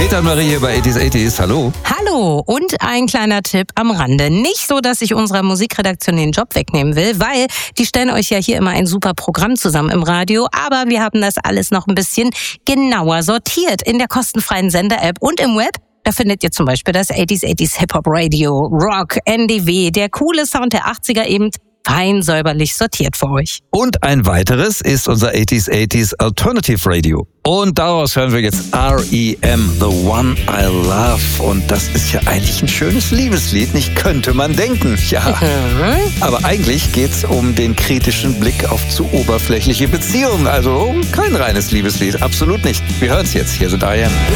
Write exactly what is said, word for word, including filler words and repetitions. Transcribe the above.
Peter und Marie hier bei eighties eighties, hallo. Hallo und ein kleiner Tipp am Rande. Nicht so, dass ich unserer Musikredaktion den Job wegnehmen will, weil die stellen euch ja hier immer ein super Programm zusammen im Radio, aber wir haben das alles noch ein bisschen genauer sortiert in der kostenfreien Sender-App und im Web. Da findet ihr zum Beispiel das eighties eighties Hip-Hop Radio, Rock, N D W, der coole Sound der achtziger eben, fein säuberlich sortiert für euch. Und ein weiteres ist unser eighties eighties Alternative Radio. Und daraus hören wir jetzt R E M, The One I Love. Und das ist ja eigentlich ein schönes Liebeslied, nicht könnte man denken. Ja, Mhm. aber eigentlich geht's um den kritischen Blick auf zu oberflächliche Beziehungen. Also kein reines Liebeslied, absolut nicht. Wir hören's jetzt, hier sind R E M.